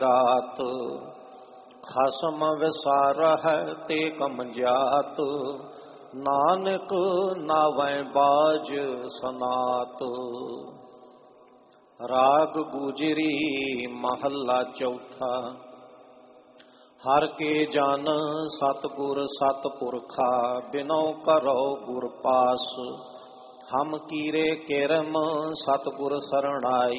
ਰਾਤ ਖਸਮ ਵਿਸਾਰਹਿ ਤੇ ਕਮ ਜਾਤ, ਨਾਨਕ ਨਾਵੈ ਬਾਜ ਸਨਾਤ। ਰਾਗ ਗੁਜਰੀ ਮਹੱਲਾ ਚੌਥਾ। ਹਰ ਕੇ ਜਨ ਸਤਿਗੁਰ ਸਤਿਪੁਰਖਾ, ਬਿਨੋ ਕਰੋ ਗੁਰ ਪਾਸ। ਹਮ ਕੀਰੇ ਕਿਰਮ ਸਤਿਗੁਰ ਸਰਣਾਈ,